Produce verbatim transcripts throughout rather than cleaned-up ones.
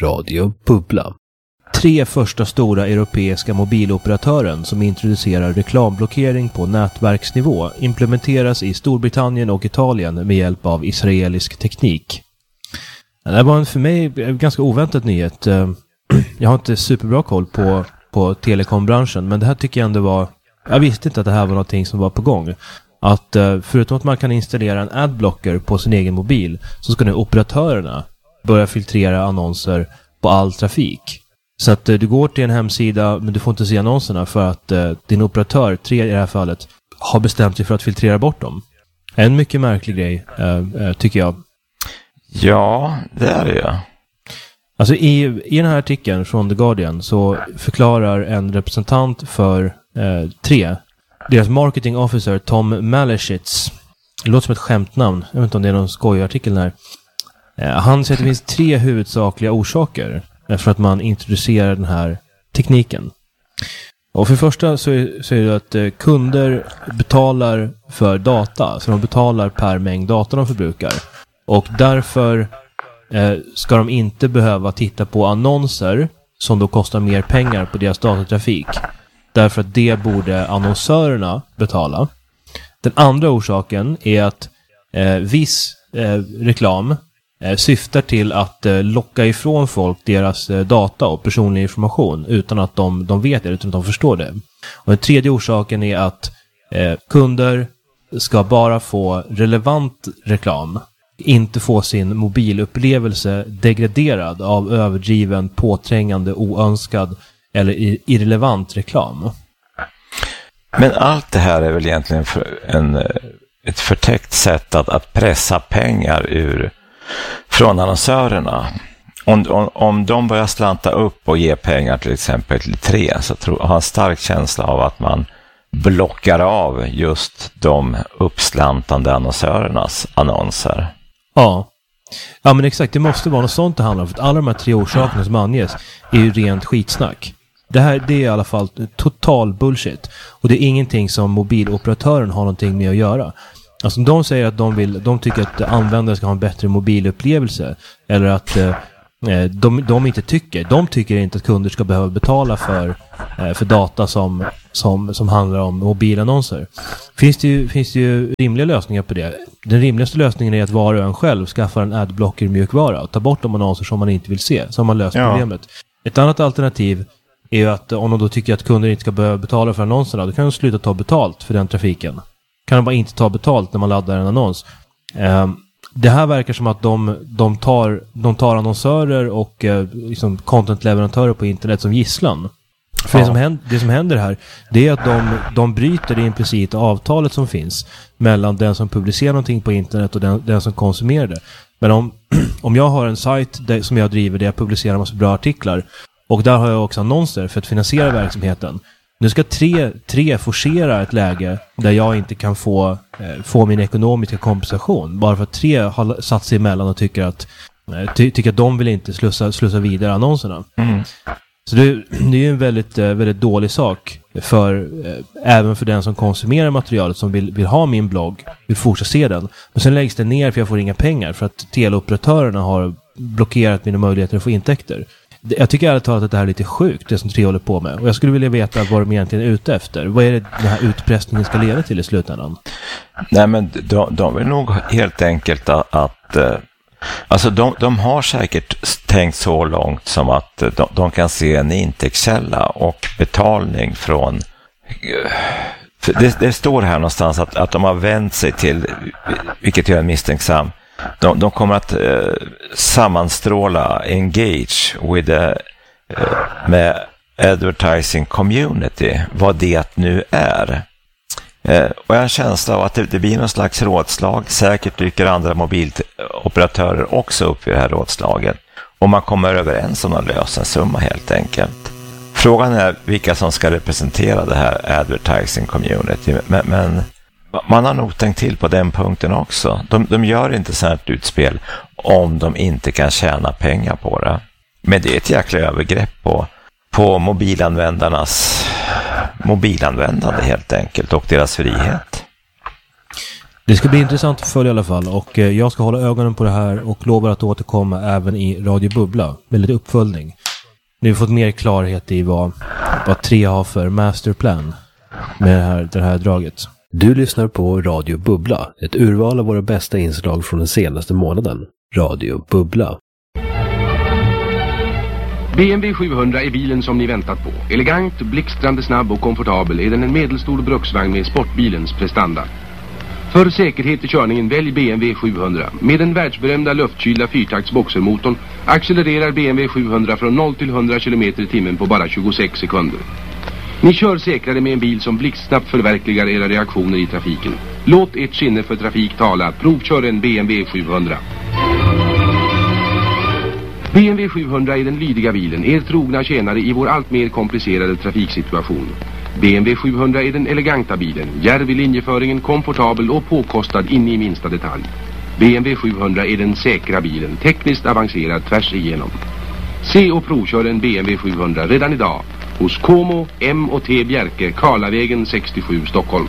Radio Bubbla. Tre första stora europeiska mobiloperatören som introducerar reklamblockering på nätverksnivå implementeras i Storbritannien och Italien med hjälp av israelisk teknik. Det här var en för mig ganska oväntad nyhet. Jag har inte superbra koll på, på telekombranschen, men det här tycker jag ändå var... Jag visste inte att det här var någonting som var på gång. Att förutom att man kan installera en adblocker på sin egen mobil så ska nu operatörerna börja filtrera annonser på all trafik. Så att du går till en hemsida men du får inte se annonserna för att din operatör, tre i det här fallet, har bestämt sig för att filtrera bort dem. En mycket märklig grej, tycker jag. Ja, det är det ju. Alltså i, i den här artikeln från The Guardian så förklarar en representant för eh, tre, deras marketing officer Tom Malashitz, det låter som ett skämtnamn, jag vet inte om det är någon skojartikel här. Eh, han säger att det finns tre huvudsakliga orsaker för att man introducerar den här tekniken. Och för det första så är, så är det att eh, kunder betalar för data, så de betalar per mängd data de förbrukar. Och därför eh, ska de inte behöva titta på annonser som då kostar mer pengar på deras datatrafik. Därför att det borde annonsörerna betala. Den andra orsaken är att eh, viss eh, reklam eh, syftar till att eh, locka ifrån folk deras eh, data och personlig information utan att de, de vet det, utan att de förstår det. Och den tredje orsaken är att eh, kunder ska bara få relevant reklam, inte få sin mobilupplevelse degraderad av överdriven, påträngande, oönskad eller irrelevant reklam. Men allt det här är väl egentligen för en, ett förtäckt sätt att, att pressa pengar ur från annonsörerna. Om, om, om de börjar slanta upp och ge pengar till exempel till tre, så tror, har jag en stark känsla av att man blockar av just de uppslantande annonsörernas annonser. Ja. Ja, men exakt. Det måste vara något sånt det handlar om. För att alla de här tre orsakerna som anges är ju rent skitsnack. Det här det är i alla fall total bullshit. Och det är ingenting som mobiloperatören har någonting med att göra. Alltså de säger att de vill, de tycker att användare ska ha en bättre mobilupplevelse. Eller att eh, de, de inte tycker. De tycker inte att kunder ska behöva betala för, eh, för data som, som, som handlar om mobilannonser. Finns det, ju, finns det ju rimliga lösningar på det? Den rimligaste lösningen är att var och en själv skaffar en adblocker mjukvara och tar bort de annonser som man inte vill se. Så har man löst ja. problemet. Ett annat alternativ är ju att om de då tycker att kunder inte ska behöva betala för annonserna, då kan de sluta ta betalt för den trafiken. Kan de bara inte ta betalt när man laddar en annons. Um, det här verkar som att de, de, tar, de tar annonsörer och eh, liksom contentleverantörer på internet som gisslan. För ja. det, som händer, det som händer här, det är att de, de bryter det implicita avtalet som finns mellan den som publicerar någonting på internet och den, den som konsumerar det. Men om, om jag har en sajt där, som jag driver där jag publicerar en massa bra artiklar och där har jag också annonser för att finansiera verksamheten. Nu ska tre, tre forcera ett läge där jag inte kan få, eh, få min ekonomiska kompensation. Bara för att tre har satt sig emellan och tycker att, eh, ty, tycker att de vill inte slussa, slussa vidare annonserna. Mm. Så det, det är ju en väldigt, väldigt dålig sak för, eh, även för den som konsumerar materialet som vill, vill ha min blogg, vill fortsätta se den. Men sen läggs det ner för jag får inga pengar för att teleoperatörerna har blockerat mina möjligheter att få intäkter. Jag tycker ärligt talat att det här är lite sjukt, det som tre håller på med. Och jag skulle vilja veta vad de egentligen är ute efter. Vad är det den här utpressningen ska leda till i slutändan? Nej, men de, de vill nog helt enkelt att... att alltså de, de har säkert tänkt så långt som att de, de kan se en intäktskälla och betalning från... Det, det står här någonstans att, att de har vänt sig till, vilket gör en misstänksam, De, de kommer att eh, sammanstråla engage with the, eh, med advertising community, vad det nu är. Eh, och jag har en känsla av att det, det blir någon slags rådslag. Säkert dyker andra mobiloperatörer också upp i det här rådslaget. Och man kommer överens om att lösa en summa helt enkelt. Frågan är vilka som ska representera det här advertising community. Men... men man har nog tänkt till på den punkten också. De, de gör inte så här ett utspel om de inte kan tjäna pengar på det. Men det är ett jäkla övergrepp på, på mobilanvändarnas mobilanvändande helt enkelt och deras frihet. Det ska bli intressant att följa i alla fall, och jag ska hålla ögonen på det här och lovar att återkomma även i Radio Bubbla med lite uppföljning. Nu har vi fått mer klarhet i vad, vad tre har för masterplan med det här, det här draget. Du lyssnar på Radio Bubbla, ett urval av våra bästa inslag från den senaste månaden. Radio Bubbla. B M W sjuhundra är bilen som ni väntat på. Elegant, blixtrande snabb och komfortabel är den en medelstor bruksvagn med sportbilens prestanda. För säkerhet i körningen välj B M W sjuhundra. Med den världsberömda luftkylda fyrtakts boxermotorn accelererar B M W sjuhundra från noll till hundra kilometer i timmen på bara tjugosex sekunder. Ni kör säkrare med en bil som blixtsnabbt förverkligar era reaktioner i trafiken. Låt ert sinne för trafik tala. Provkör en B M W sjuhundra. B M W sjuhundra är den lydiga bilen, er trogna tjänare i vår allt mer komplicerade trafiksituation. B M W sjuhundra är den eleganta bilen, djärv i linjeföringen, komfortabel och påkostad in i minsta detalj. B M W sjuhundra är den säkra bilen, tekniskt avancerad tvärs igenom. Se och provkör en B M W sjuhundra redan idag hos Como M och T Bjerke, Karlavägen sextiosju, Stockholm.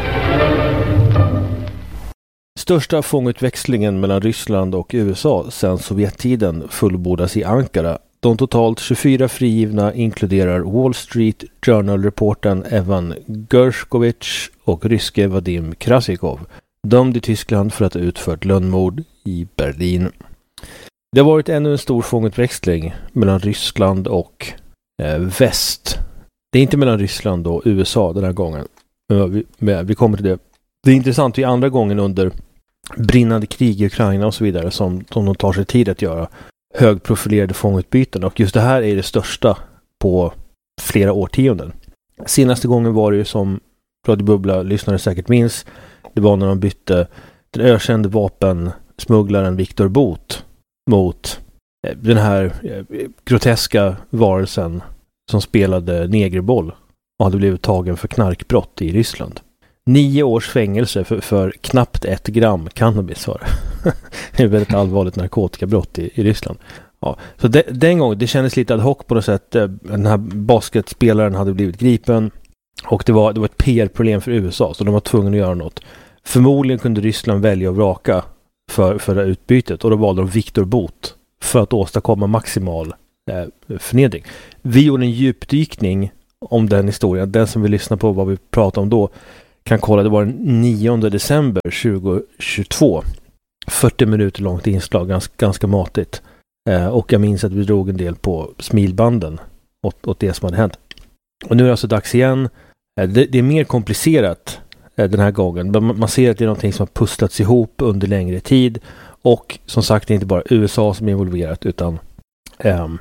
Största fångutväxlingen mellan Ryssland och U S A sedan Sovjettiden fullbordas i Ankara. De totalt tjugofyra frigivna inkluderar Wall Street Journal-reportern Evan Gershkovich och ryske Vadim Krasikov, dömd i Tyskland för att ha utfört lönnmord i Berlin. Det har varit ännu en stor fångutväxling mellan Ryssland och eh, väst. Det är inte mellan Ryssland och U S A den här gången. Men vi, men vi kommer till det. Det är intressant, vi andra gången under brinnande krig i Ukraina och så vidare som, som de tar sig tid att göra högprofilerade fångutbyten, och just det här är det största på flera årtionden. Senaste gången var det ju, som Radio Bubbla lyssnare säkert minns, det var när de bytte den ökände vapensmugglaren Viktor Bout mot den här groteska varelsen som spelade negerboll och hade blivit tagen för knarkbrott i Ryssland. Nio års fängelse för, för knappt ett gram cannabis var det. Det är ett väldigt allvarligt narkotikabrott i, i Ryssland. Ja, så de, den gången, det kändes lite ad hoc på något sätt. Den här basketspelaren hade blivit gripen och det var, det var ett P R-problem för U S A, så de var tvungna att göra något. Förmodligen kunde Ryssland välja att vraka för, för det utbytet, och då valde de Viktor Bout för att åstadkomma maximal eh, förnedring. Vi gjorde en djupdykning om den historien. Den som vill lyssna på vad vi pratade om då kan kolla, det var den nionde december tjugohundratjugotvå. fyrtio minuter långt inslag, ganska, ganska matigt. Eh, och jag minns att vi drog en del på smilbanden åt, åt det som hade hänt. Och nu är det alltså dags igen. Eh, det, det är mer komplicerat eh, den här gången. Man, man ser att det är någonting som har pusslats ihop under längre tid. Och som sagt, det är inte bara U S A som är involverat, utan eh,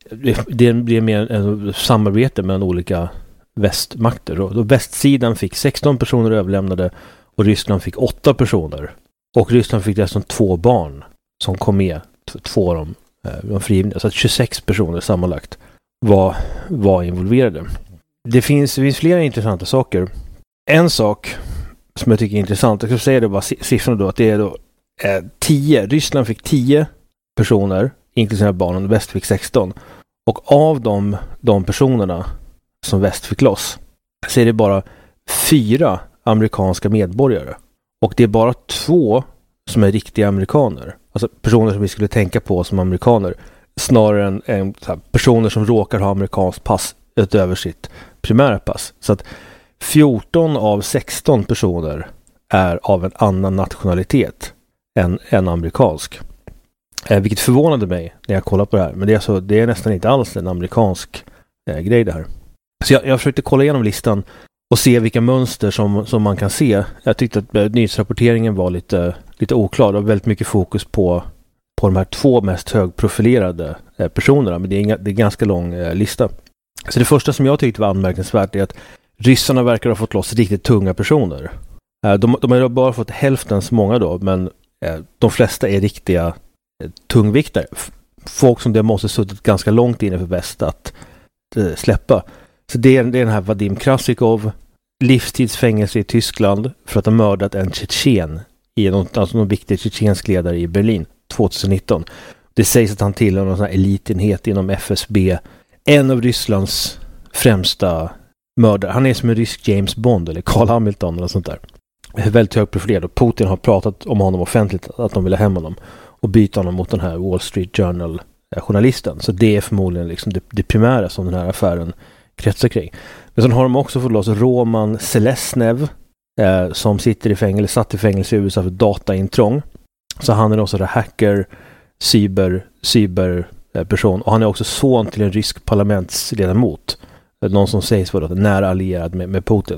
det blir mer en samarbete mellan olika västmakter. Och då västsidan fick sexton personer överlämnade och Ryssland fick åtta personer. Och Ryssland fick dessutom två barn som kom med, två av dem var frigivna. Så att tjugosex personer sammanlagt var, var involverade. Det finns, det finns flera intressanta saker. En sak som jag tycker är intressant, jag ska säga det bara siffrorna då, att det är då eh, tio, Ryssland fick tio personer inklusive barnen, och väst fick sexton. Och av de, de personerna som väst fick loss så är det bara fyra amerikanska medborgare. Och det är bara två som är riktiga amerikaner. Alltså personer som vi skulle tänka på som amerikaner. Snarare än, än så här, personer som råkar ha amerikanskt pass utöver sitt primära pass. Så att fjorton av sexton personer är av en annan nationalitet än, än amerikansk. Eh, vilket förvånade mig när jag kollade på det här. Men det är, alltså, det är nästan inte alls en amerikansk eh, grej det här. Så jag, jag försökte kolla igenom listan och se vilka mönster som, som man kan se. Jag tyckte att eh, nyhetsrapporteringen var lite, lite oklar. Det var väldigt mycket fokus på, på de här två mest högprofilerade eh, personerna. Men det är, inga, det är en ganska lång eh, lista. Så det första som jag tyckte var anmärkningsvärt är att ryssarna verkar ha fått loss riktigt tunga personer. Eh, de, de har bara fått hälften så många då, men eh, de flesta är riktiga eh, tungviktare. F- folk som det måste suttit ganska långt inne för väst att eh, släppa. Så det är, det är den här Vadim Krasikov, livstidsfängelse i Tyskland för att ha mördat en tjetjen i någon, alltså någon viktig tjetjensk ledare i Berlin tjugonitton. Det sägs att han tillhör någon sån här elitenhet inom F S B. En av Rysslands främsta mördare. Han är som en rysk James Bond eller Carl Hamilton eller sånt där. väldigt högprofilerad och Putin har pratat om honom offentligt att de vill ha hem honom och byta honom mot den här Wall Street Journal-journalisten. Så det är förmodligen liksom det, det primära som den här affären kretsar kring. Men sen har de också fått loss Roman Selesnev eh, som sitter i fängelse, satt i fängelse i U S A för dataintrång. Så han är också en hacker, cyber, cyber eh, person och han är också son till en rysk parlamentsledamot. Eh, någon som sägs vara nära allierad med, med Putin.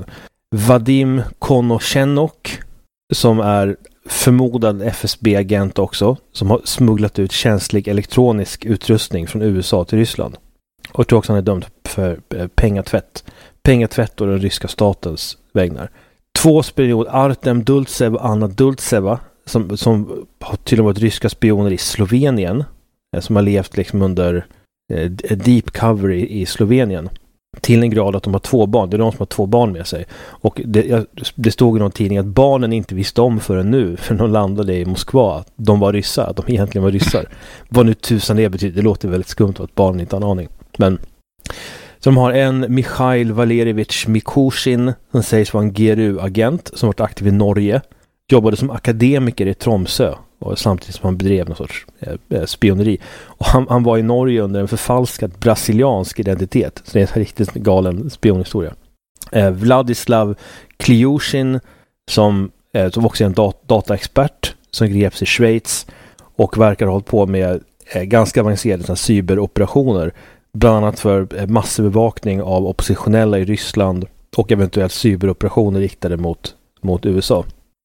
Vadim Konochenok som är förmodad F S B-agent också, som har smugglat ut känslig elektronisk utrustning från U S A till Ryssland. Och jag tror också han är dömd för pengatvätt. Pengatvätt och den ryska statens vägnar. Två spioner, Artem Dultsev och Anna Dultseva, som, som har till och med varit ryska spioner i Slovenien, som har levt liksom under eh, deep cover i, i Slovenien. Till en grad att de har två barn. Det är de som har två barn med sig. Och det, det stod i någon tidning att barnen inte visste om förrän nu, för de landade i Moskva, att de var ryssar, att de egentligen var ryssar. Vad nu tusan det betyder, det låter väldigt skumt att barnen inte har en aning. Men så de har en Mikhail Valerevich Mikushin som sägs vara en G R U-agent som varit aktiv i Norge. Jobbade som akademiker i Tromsö och samtidigt som han bedrev någon sorts eh, spioneri. Och han, han var i Norge under en förfalskad brasiliansk identitet. Så det är en riktigt galen spionhistoria. Eh, Vladislav Kliushin som, eh, som också är en dat- dataexpert som greps i Schweiz och verkar ha hållit på med eh, ganska avancerade cyberoperationer. Bland annat för eh, massbevakning av oppositionella i Ryssland och eventuellt cyberoperationer riktade mot, mot U S A.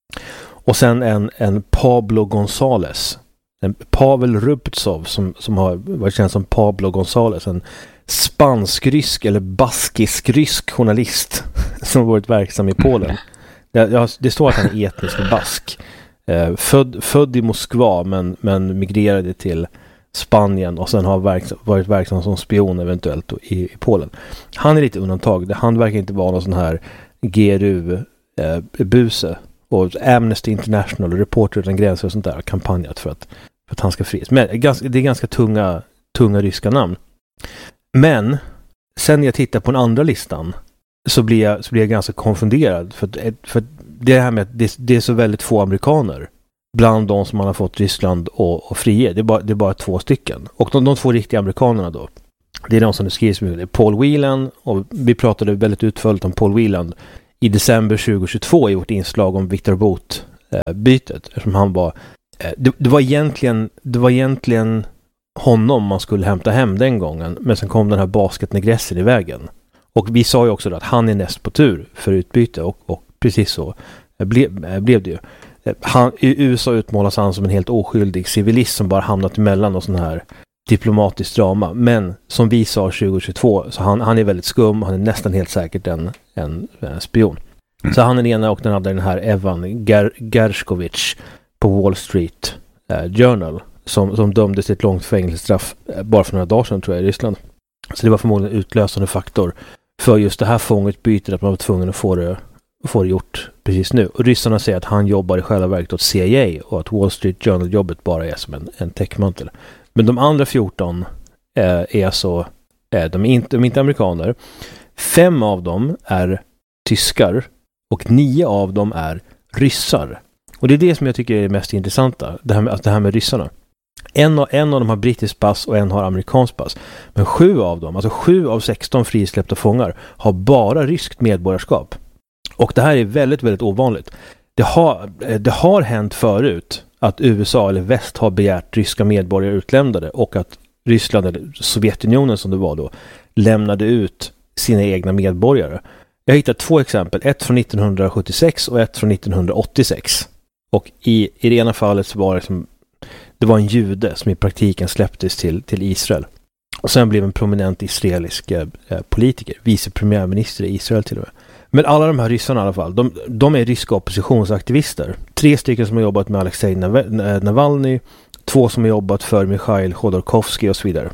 Och sen en, en Pablo González. En Pavel Rubtsov som, som har varit känd som Pablo González. En spansk-rysk eller baskisk-rysk journalist som varit verksam i Polen. Det, det står att han är etnisk bask. Eh, född, född i Moskva men, men migrerade till Spanien och sen har verks, varit verksam som spion eventuellt i, i Polen. Han är lite undantag. Han verkar inte vara någon sån här G R U-buse. Eh, och Amnesty International och Reporter utan gränser och sånt där har kampanjat för att, för att han ska frias. Men det är ganska tunga, tunga ryska namn. Men sen när jag tittar på den andra listan så blir jag, så blir jag ganska konfunderad. För, för det här med att det, det är så väldigt få amerikaner bland de som man har fått Ryssland och, och frige. Det är, bara, det är bara två stycken. Och de, de två riktiga amerikanerna då, det är de som det skrivs med. Det är Paul Whelan, och vi pratade väldigt utförligt om Paul Whelan i december tjugohundratjugotvå i vårt inslag om Victor Bout-bytet. Eftersom han var, det, det, var egentligen, det var egentligen honom man skulle hämta hem den gången. Men sen kom den här basketnegressen i vägen. Och vi sa ju också då att han är näst på tur för utbyte. Och, och precis så ble, blev det ju. Han, i U S A utmålas han som en helt oskyldig civilist som bara hamnat emellan och sån här diplomatiskt drama. Men som vi sa tjugohundratjugotvå så han, han är väldigt skum. Han är nästan helt säkert en, en, en spion. Mm. Så han är den ena och den andra den här Evan Ger- Gershkovich på Wall Street eh, Journal som, som dömdes till ett långt fängelsestraff eh, bara för några dagar sedan tror jag i Ryssland. Så det var förmodligen en utlösande faktor för just det här fångutbytet att man var tvungen att få det, få det gjort precis nu. Och ryssarna säger att han jobbar i själva verket åt C I A och att Wall Street Journal-jobbet bara är som en, en täckmantel. Men de andra fjorton eh, är alltså, eh, de, är inte, de är inte amerikaner. Fem av dem är tyskar och nio av dem är ryssar. Och det är det som jag tycker är det mest intressanta, det här med, alltså det här med ryssarna. En av, en av dem har brittiskt pass och en har amerikanskt pass. Men sju av dem, alltså sju av sexton frisläppta fångar har bara ryskt medborgarskap. Och det här är väldigt, väldigt ovanligt. Det har, det har hänt förut att U S A eller väst har begärt ryska medborgare utlämnade och att Ryssland eller Sovjetunionen som det var då lämnade ut sina egna medborgare. Jag har hittat två exempel, ett från nittonhundrasjuttiosex och ett från nittonhundraåttiosex. Och i, i det ena fallet så var det som det var en jude som i praktiken släpptes till, till Israel. Och sen blev en prominent israelisk eh, politiker, vice premiärminister i Israel till och med. Men alla de här ryssarna i alla fall, de, de är ryska oppositionsaktivister. Tre stycken som har jobbat med Alexej Navalny, två som har jobbat för Mikhail Khodorkovsky och så vidare.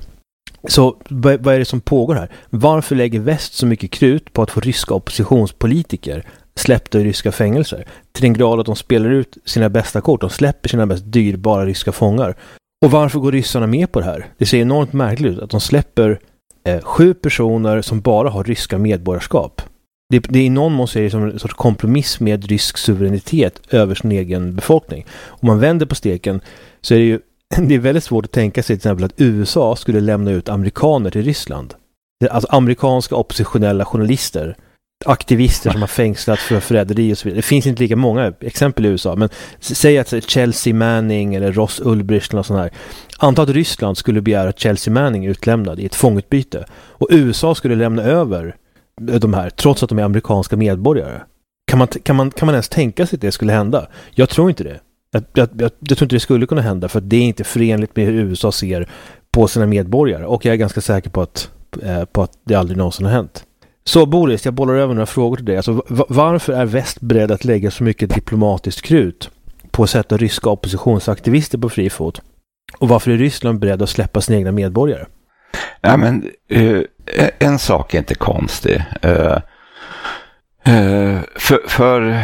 Så vad är det som pågår här? Varför lägger väst så mycket krut på att få ryska oppositionspolitiker släppta i ryska fängelser? Till den grad att de spelar ut sina bästa kort. De släpper sina mest dyrbara ryska fångar. Och varför går ryssarna med på det här? Det ser enormt märkligt ut att de släpper eh, sju personer som bara har ryska medborgarskap. Det, det är i någon mån så är det som en sorts kompromiss med rysk suveränitet över sin egen befolkning. Om man vänder på steken så är det ju det är väldigt svårt att tänka sig till exempel att U S A skulle lämna ut amerikaner till Ryssland. Det, alltså amerikanska oppositionella journalister, aktivister som har fängslats för förräderi och så vidare. Det finns inte lika många exempel i U S A, men säg att Chelsea Manning eller Ross Ulbricht eller sånt här. Anta att Ryssland skulle begära Chelsea Manning utlämnad i ett fångutbyte och U S A skulle lämna över de här, trots att de är amerikanska medborgare. Kan man, kan man, kan man ens tänka sig att det skulle hända? Jag tror inte det. Jag, jag, jag, jag tror inte det skulle kunna hända, för det är inte förenligt med hur U S A ser på sina medborgare. Och jag är ganska säker på att, eh, på att det aldrig någonsin har hänt. Så Boris, jag bollar över några frågor till dig. Alltså, varför är väst beredd att lägga så mycket diplomatiskt krut på att sätta ryska oppositionsaktivister på fri fot? Och varför är Ryssland beredd att släppa sina egna medborgare? Ja, men uh, en sak är inte konstig. Uh, uh, för för uh,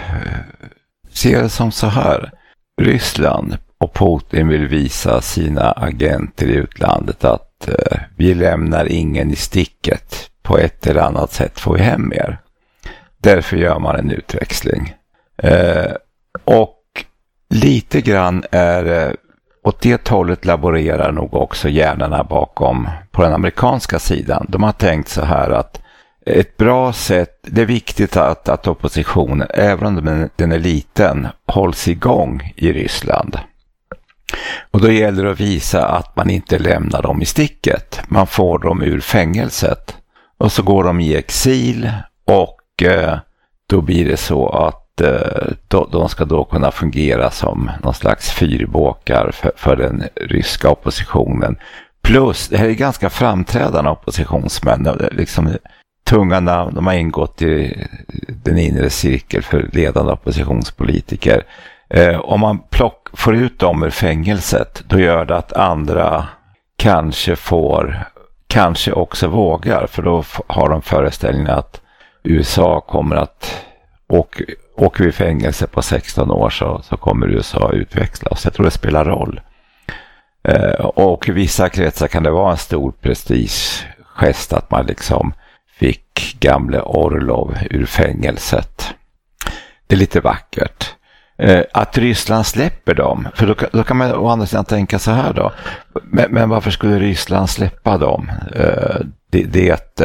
ser det som så här. Ryssland och Putin vill visa sina agenter i utlandet att uh, vi lämnar ingen i sticket. På ett eller annat sätt får vi hem er. Därför gör man en utväxling. Uh, och lite grann är uh, åt det hållet laborerar nog också hjärnorna bakom på den amerikanska sidan. De har tänkt så här att ett bra sätt, det är viktigt att, att oppositionen, även om den är liten, hålls igång i Ryssland. Och då gäller det att visa att man inte lämnar dem i sticket. Man får dem ur fängelset. Och så går de i exil och eh, då blir det så att de ska då kunna fungera som någon slags fyrbåkar för, för den ryska oppositionen. Plus, det här är ganska framträdande oppositionsmän. Liksom, tunga namn, de har ingått i den inre cirkel för ledande oppositionspolitiker. Eh, om man plock, får ut dem ur fängelset, då gör det att andra kanske får, kanske också vågar. För då har de föreställningen att U S A kommer att och åker vi i fängelse på sexton år så, så kommer U S A utvecklas. Jag tror det spelar roll. Eh, och i vissa kretsar kan det vara en stor prestigegest att man liksom fick gamle Orlov ur fängelset. Det är lite vackert. Eh, att Ryssland släpper dem, för då, då kan man å andra sidan tänka så här då. Men, men varför skulle Ryssland släppa dem? Eh, det, det är ett...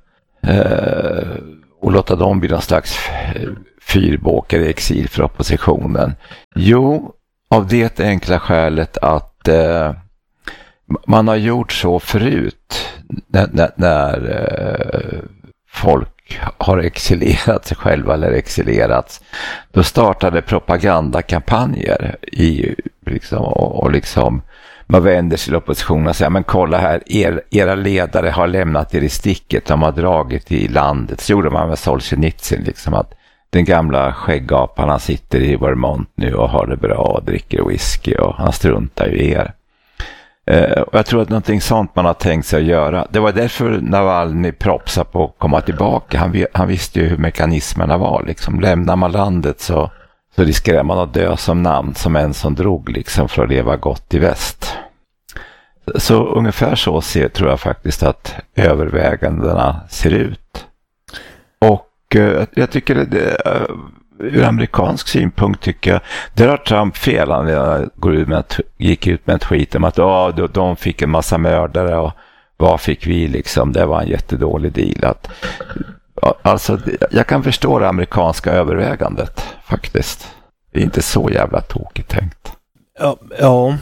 Eh, och låta dem bli någon slags fyrbåkare i exil för oppositionen. Jo, av det enkla skälet att eh, man har gjort så förut när, när, när eh, folk har exilerat sig själva eller exilerats. Då startade propagandakampanjer i, liksom, och, och liksom man vänder sig till oppositionen och säger, men kolla här, er, era ledare har lämnat er i sticket, de har dragit i landet. Så gjorde man med Solzhenitsyn, liksom att den gamla skäggapan, han sitter i Vermont nu och har det bra och dricker whisky och han struntar ju i er. Eh, och jag tror att någonting sånt man har tänkt sig att göra. Det var därför Navalny propsade på att komma tillbaka. Han, han visste ju hur mekanismerna var. Liksom. Lämnar man landet så Så riskerar man att dö som namn, som en som drog liksom för att leva gott i väst. Så ungefär så ser, tror jag faktiskt att övervägandena ser ut. Och eh, jag tycker det, det ur amerikansk synpunkt tycker jag, där har Trump fel. Han går ut med, gick ut med en tweet om att oh, de, de fick en massa mördare och vad fick vi liksom, det var en jättedålig deal. Att, alltså, jag kan förstå det amerikanska övervägandet faktiskt. Det är inte så jävla tokigt tänkt. Ja, ja.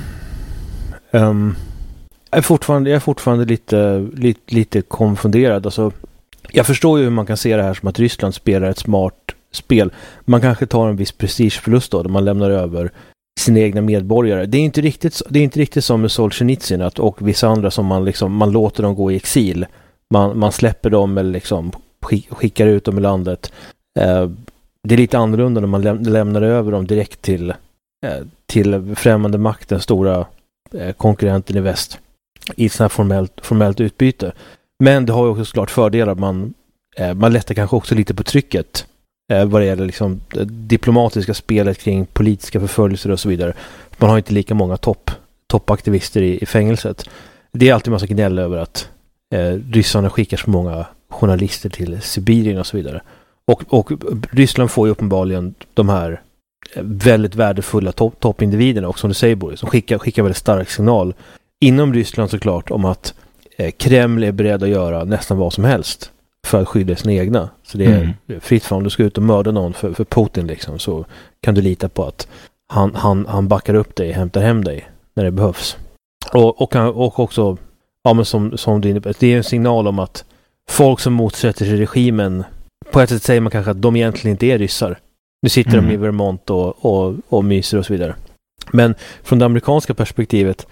Um, jag är fortfarande, jag är fortfarande lite, lite, lite konfunderad. Alltså, jag förstår ju hur man kan se det här som att Ryssland spelar ett smart spel. Man kanske tar en viss prestigeförlust då, där man lämnar över sina egna medborgare. Det är inte riktigt, det är inte riktigt som med Solzhenitsyn att, och vissa andra som man, liksom, man låter dem gå i exil. Man, man släpper dem eller liksom skickar ut dem i landet. Eh, det är lite annorlunda när man läm- lämnar över dem direkt till, eh, till främmande makt, den stora eh, konkurrenten i väst, i ett sådant här formellt, formellt utbyte. Men det har ju också såklart fördelar. Man, eh, man lättar kanske också lite på trycket eh, vad det gäller liksom, det diplomatiska spelet kring politiska förföljelser och så vidare. Man har inte lika många topp, toppaktivister i, i fängelset. Det är alltid massa gnäll över att eh, ryssarna skickar så många journalister till Sibirien och så vidare. Och, och Ryssland får ju uppenbarligen de här väldigt värdefulla topp, toppindividerna, och som du säger Boris, som skickar, skickar väldigt stark signal inom Ryssland såklart om att eh, Kreml är beredd att göra nästan vad som helst för att skydda sina egna. Så det är mm. fritt för om du ska ut och mörda någon för, för Putin liksom, så kan du lita på att han, han, han backar upp dig, hämtar hem dig när det behövs. Och, och, och också, ja, men som, som det, det är en signal om att folk som motsätter sig regimen, på ett sätt säger man kanske att de egentligen inte är ryssar. Nu sitter mm. de i Vermont och, och, och myser och så vidare. Men från det amerikanska perspektivet,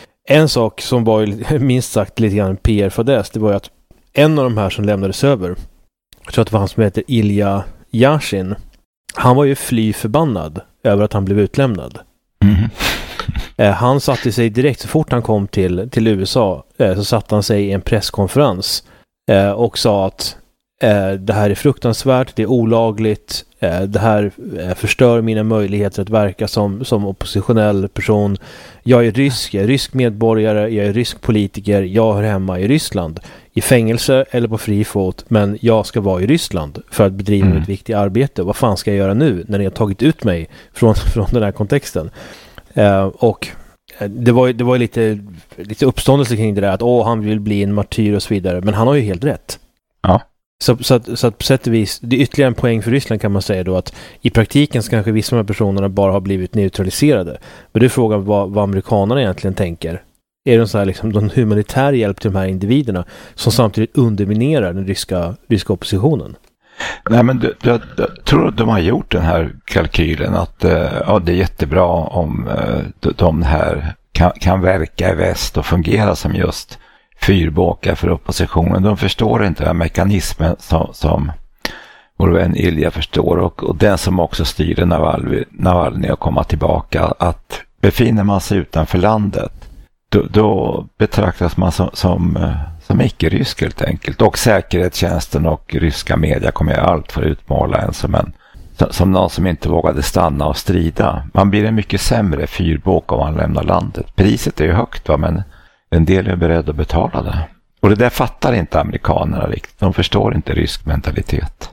en sak som var minst sagt lite grann P R-fadäs, det var ju att en av de här som lämnades över, jag tror att det var han som heter Ilja Yashin, han var ju fly förbannad över att han blev utlämnad. Mm. Eh, han satte sig direkt, så fort han kom till, till U S A, eh, så satte han sig i en presskonferens eh, och sa att eh, det här är fruktansvärt, det är olagligt, eh, det här eh, förstör mina möjligheter att verka som, som oppositionell person. Jag är rysk, jag är rysk medborgare, jag är rysk politiker, jag hör hemma i Ryssland. I fängelse eller på fri fot, men jag ska vara i Ryssland för att bedriva mm. ett viktigt arbete. Vad fan ska jag göra nu när ni har tagit ut mig från, från den här kontexten? Uh, och det var, det var lite, lite uppståndelse kring det där att åh, han vill bli en martyr och så vidare, men han har ju helt rätt. Ja. Så, så, att, så att på sätt och vis, det är ytterligare en poäng för Ryssland kan man säga då, att i praktiken så kanske vissa av de här personerna bara har blivit neutraliserade. Men det är frågan vad, vad amerikanerna egentligen tänker. Är det så här liksom någon humanitär hjälp till de här individerna som samtidigt underminerar den ryska, ryska oppositionen? Nej, men du, du, du, tror att de har gjort den här kalkylen att uh, ja, det är jättebra om uh, de här kan, kan verka i väst och fungera som just fyrbåkar för oppositionen. De förstår inte den mekanismen som, som vår vän Ilja förstår, och, och den som också styr Navalny, Navalny att komma tillbaka, att befinner man sig utanför landet Då, då betraktas man som, som, som icke-rysk helt enkelt. Och säkerhetstjänsten och ryska media kommer göra allt för att utmåla en som, en, som någon som inte vågade stanna och strida. Man blir en mycket sämre fyrbåk om man lämnar landet. Priset är ju högt, va? Men en del är beredd att betala det. Och det där fattar inte amerikanerna riktigt. De förstår inte rysk mentalitet.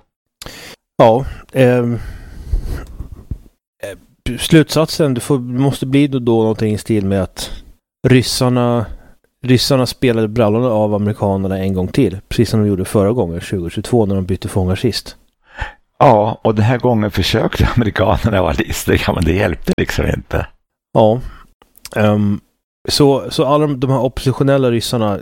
Ja, eh, slutsatsen det får, måste bli då, då någonting i stil med att Ryssarna, ryssarna spelade brallorna av amerikanerna en gång till. Precis som de gjorde förra gången, tjugohundratjugotvå, när de bytte fångar sist. Ja, och den här gången försökte amerikanerna vara listiga, men det hjälpte liksom inte. Ja. Um, så, så alla de här oppositionella ryssarna,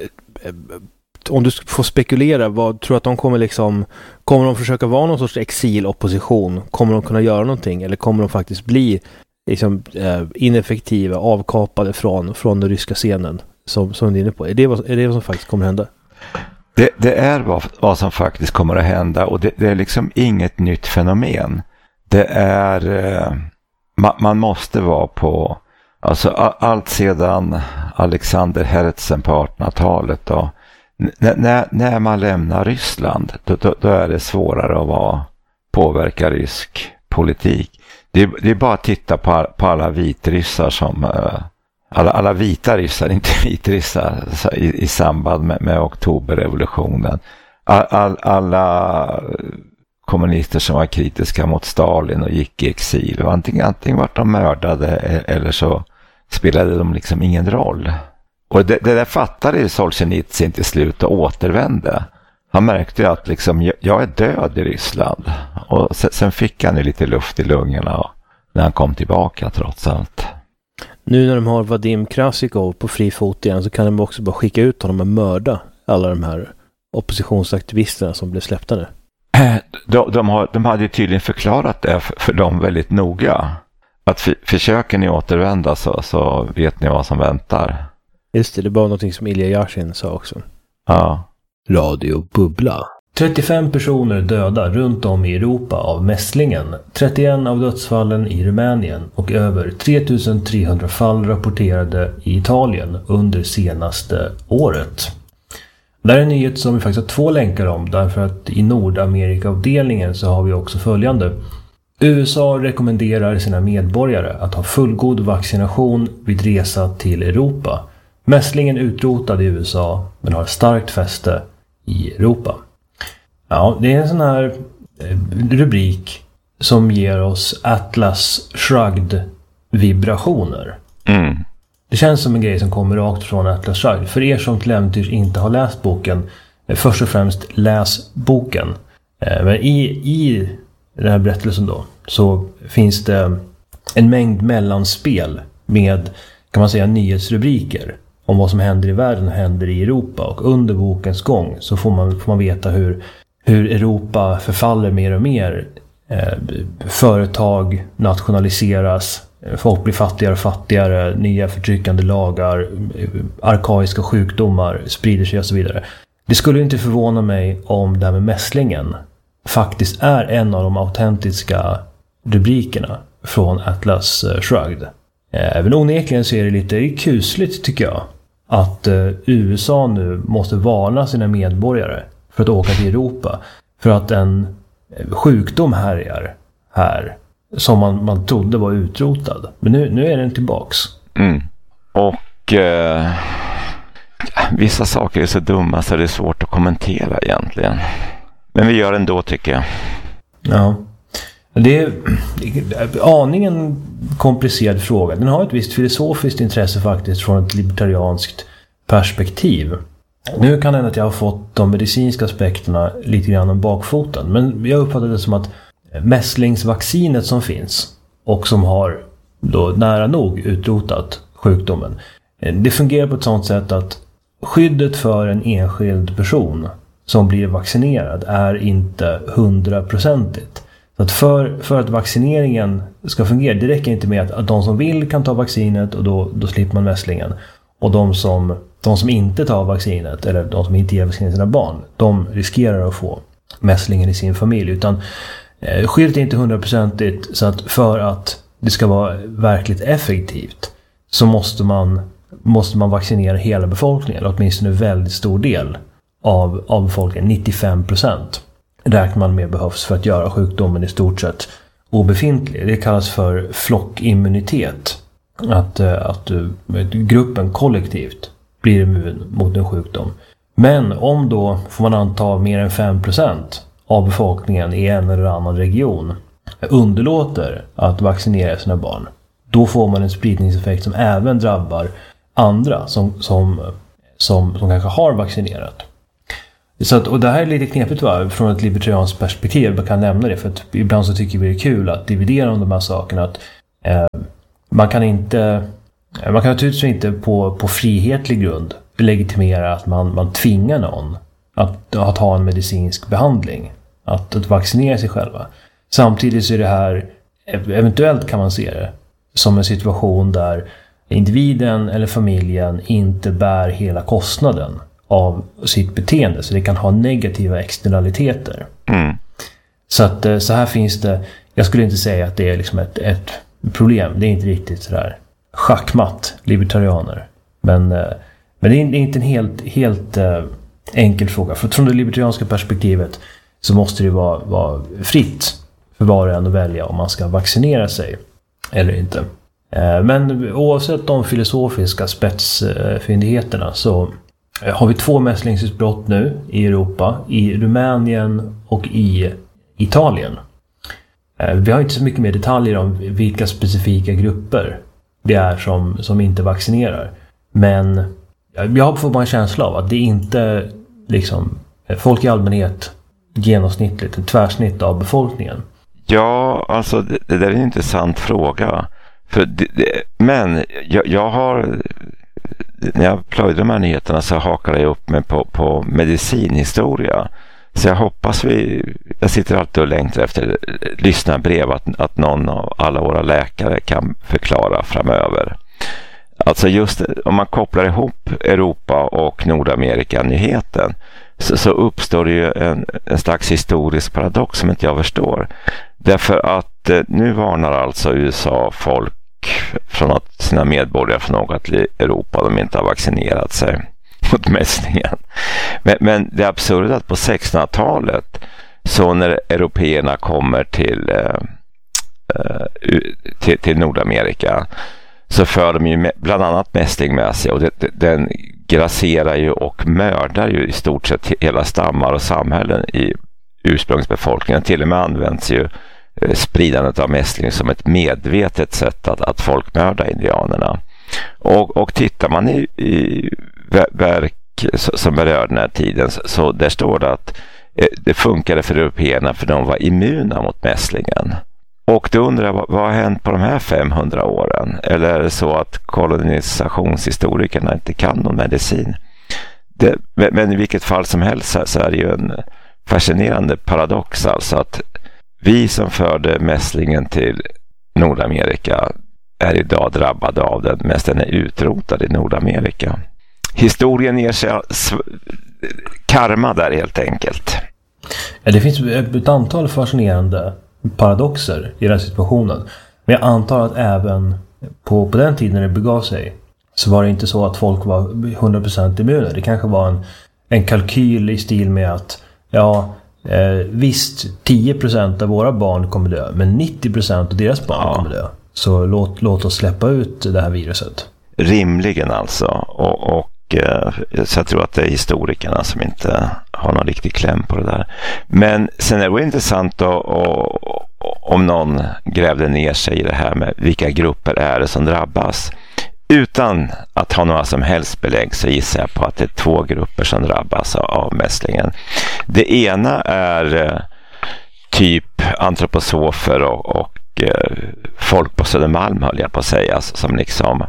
om du får spekulera, vad tror du att de kommer liksom, kommer de försöka vara någon sorts exilopposition? Kommer de kunna göra någonting? Eller kommer de faktiskt bli liksom, eh, ineffektiva, avkapade från, från den ryska scenen som, som du är inne på? Är det, vad, är det vad som faktiskt kommer att hända? Det, det är vad, vad som faktiskt kommer att hända, och det, det är liksom inget nytt fenomen. Det är eh, ma, man måste vara på, alltså a, allt sedan Alexander Herzen på artonhundratalet då, n- när, när man lämnar Ryssland då, då, då är det svårare att vara, påverka rysk politik. Det är, det är bara att titta på, på alla vitryssar som uh, alla, alla vita ryssar, inte vitryssar i, i samband med, med oktoberrevolutionen. All, all, alla kommunister som var kritiska mot Stalin och gick i exil, och antingen, antingen var de mördade eller så spelade de liksom ingen roll. Och det, det där fattade Solzhenitsyn till slut och återvände. Han märkte att liksom, jag är död i Ryssland. Och sen, sen fick han lite luft i lungorna när han kom tillbaka trots allt. Nu när de har Vadim Krasikov på fri fot igen så kan de också bara skicka ut honom och mörda alla de här oppositionsaktivisterna som blev släppta nu. De, de, har, de hade tydligen förklarat det för, för dem väldigt noga. Att för, försöker ni återvända så, så vet ni vad som väntar. Just det, det var någonting som Ilja Yashin sa också. Ja. Radio Bubbla. trettiofem personer döda runt om i Europa av mässlingen, trettioen av dödsfallen i Rumänien och över tre tusen trehundra fall rapporterade i Italien under senaste året. Det här är en nyhet som vi faktiskt har två länkar om, därför att i Nordamerika-avdelningen så har vi också följande. U S A rekommenderar sina medborgare att ha fullgod vaccination vid resa till Europa. Mässlingen utrotad i U S A men har starkt fäste i Europa. Ja, det är en sån här rubrik som ger oss Atlas Shrugged-vibrationer. Mm. Det känns som en grej som kommer rakt från Atlas Shrugged. För er som till äventyrs inte har läst boken, först och främst läs boken. Men i, i den här berättelsen då så finns det en mängd mellanspel med, kan man säga, nyhetsrubriker om vad som händer i världen och händer i Europa. Och under bokens gång så får man, får man veta hur, hur Europa förfaller mer och mer. Eh, företag nationaliseras, folk blir fattigare och fattigare, nya förtryckande lagar, arkaiska sjukdomar sprider sig och så vidare. Det skulle inte förvåna mig om det här med mässlingen faktiskt är en av de autentiska rubrikerna från Atlas Shrugged. Även onekligen så är det lite kusligt, tycker jag, att U S A nu måste varna sina medborgare för att åka till Europa. För att en sjukdom härjar här som man, man trodde var utrotad. Men nu, nu är den tillbaks. Mm. Och eh, vissa saker är så dumma så det är svårt att kommentera egentligen. Men vi gör ändå, tycker jag. Ja. Det är aningen komplicerad fråga. Den har ett visst filosofiskt intresse faktiskt från ett libertarianskt perspektiv. Nu kan det att jag har fått de medicinska aspekterna lite grann om bakfoten. Men jag uppfattar det som att mässlingsvaccinet som finns och som har då nära nog utrotat sjukdomen, det fungerar på ett sådant sätt att skyddet för en enskild person som blir vaccinerad är inte hundraprocentigt. Så att för, för att vaccineringen ska fungera, det räcker inte med att, att de som vill kan ta vaccinet och då, då slipper man mässlingen. Och de som, de som inte tar vaccinet, eller de som inte ger vaccinet sina barn, de riskerar att få mässlingen i sin familj. Utan eh, skyddet är inte hundraprocentigt, så att för att det ska vara verkligt effektivt så måste man, måste man vaccinera hela befolkningen, eller åtminstone en väldigt stor del av, av befolkningen, nittiofem procent. Räknar man med behövs för att göra sjukdomen i stort sett obefintlig. Det kallas för flockimmunitet. Att, att gruppen kollektivt blir immun mot en sjukdom. Men om då, får man anta, mer än fem procent av befolkningen i en eller annan region underlåter att vaccinera sina barn, då får man en spridningseffekt som även drabbar andra som, som, som, som kanske har vaccinerat. Så att, och det här är lite knepigt, va? Från ett libertarianskt perspektiv. Man kan nämna det, för att ibland så tycker vi det är kul att dividera om de här sakerna. Att, eh, man kan inte man kan naturligtvis inte på, på frihetlig grund legitimera att man, man tvingar någon att, att ha en medicinsk behandling, att, att vaccinera sig själva. Samtidigt så är det här, eventuellt kan man se det som en situation där individen eller familjen inte bär hela kostnaden av sitt beteende, så det kan ha negativa externaliteter. Mm. Så att så här finns det, jag skulle inte säga att det är liksom ett, ett problem, det är inte riktigt sådär schackmatt libertarianer, men, men det är inte en helt, helt enkel fråga, för från det libertarianska perspektivet så måste det vara, vara fritt för var och en att välja om man ska vaccinera sig eller inte. Men oavsett de filosofiska spetsfyndigheterna så har vi två mässlingsutbrott nu i Europa, i Rumänien och i Italien. Vi har inte så mycket mer detaljer om vilka specifika grupper det är som, som inte vaccinerar. Men jag har fått bara en känsla av att det inte liksom folk i allmänhet genomsnittligt, en tvärsnitt av befolkningen. Ja, alltså det, det där är en intressant fråga. För det, det, men jag, jag har, när jag plöjde de här nyheterna så hakade jag upp mig på, på medicinhistoria. Så jag hoppas vi, jag sitter alltid och längtar efter lyssnarbrev att, att någon av alla våra läkare kan förklara framöver. Alltså just om man kopplar ihop Europa och Nordamerika-nyheten så, så uppstår det ju en, en slags historisk paradox som inte jag förstår. Därför att eh, nu varnar alltså U S A folk från att sina medborgare från något till Europa de inte har vaccinerat sig mot mässlingen. Men, men det är absurt att på sextonhundratalet så när européerna kommer till, eh, till, till Nordamerika så för de ju bland annat mässling med sig, och det, det, den grasserar ju och mördar ju i stort sett hela stammar och samhällen i ursprungsbefolkningen. Till och med används ju spridandet av mässling som ett medvetet sätt att, att folkmörda indianerna. Och, och tittar man i, i verk som berör den här tiden, så, så där står det att det funkade för européerna för de var immuna mot mässlingen. Och då undrar jag, vad, vad har hänt på de här femhundra åren? Eller är det så att kolonisationshistorikerna inte kan någon medicin? Det, men i vilket fall som helst så, så är det ju en fascinerande paradox, alltså att vi som förde mässlingen till Nordamerika är idag drabbade av den, medan den är utrotad i Nordamerika. Historien ger sig karma där helt enkelt. Ja, det finns ett antal fascinerande paradoxer i den här situationen. Men jag antar att även på, på den tiden när det begav sig så var det inte så att folk var hundra procent immuna. Det kanske var en, en kalkyl i stil med att ja, eh, visst tio procent av våra barn kommer dö, men nittio procent av deras barn ja. kommer dö. Så låt, låt oss släppa ut det här viruset. Rimligen alltså. Och, och så jag tror att det är historikerna som inte har någon riktig kläm på det där. Men sen är det intressant då, och, och, om någon grävde ner sig i det här med vilka grupper är det som drabbas. Utan att ha några som helst belägg så gissar jag på att det är två grupper som drabbas av mässlingen. Det ena är typ antroposofer och, och folk på Södermalm, höll jag på att säga, som liksom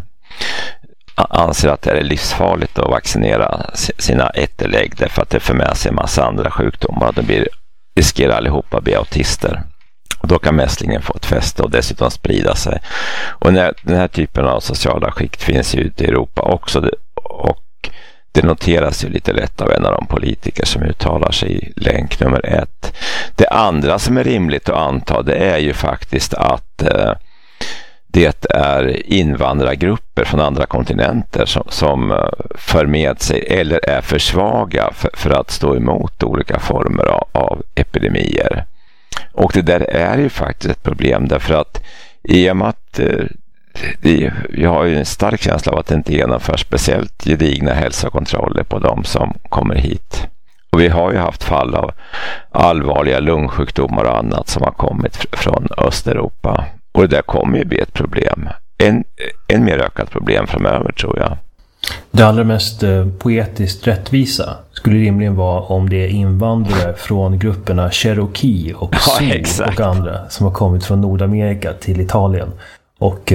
anser att det är livsfarligt att vaccinera sina ättelägg därför att det för med sig en massa andra sjukdomar och de blir, riskerar allihopa att bli autister. Och då kan mässlingen få ett fäste och dessutom sprida sig. Och när, den här typen av sociala skikt finns ju ute i Europa också, och det noteras ju lite lätt av en av de politiker som uttalar sig i länk nummer ett. Det andra som är rimligt att anta, det är ju faktiskt att eh, det är invandrargrupper från andra kontinenter som, som för med sig eller är för svaga för, för att stå emot olika former av, av epidemier. Och det där är ju faktiskt ett problem, därför att i och med att det, jag har ju en stark känsla av att det inte genomförs speciellt gedigna hälsokontroller på de som kommer hit. Och vi har ju haft fall av allvarliga lungsjukdomar och annat som har kommit från Östeuropa. Och det där kommer ju bli ett problem. En, en mer ökat problem framöver, tror jag. Det allra mest eh, poetiskt rättvisa skulle rimligen vara om det är invandrare från grupperna Cherokee och Sioux ja, och andra som har kommit från Nordamerika till Italien. Och